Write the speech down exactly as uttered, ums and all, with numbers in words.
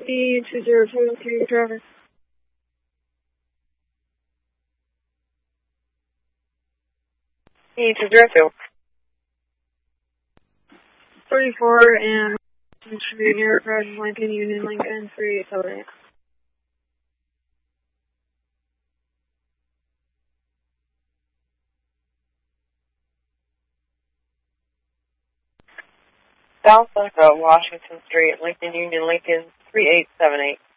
E two zero two three, driver. E two zero two. forty-four and Street near Garage Lincoln, Union Lincoln, three eight seven eight. South Central, Washington Street, Lincoln, Union Lincoln, three eight seven eight.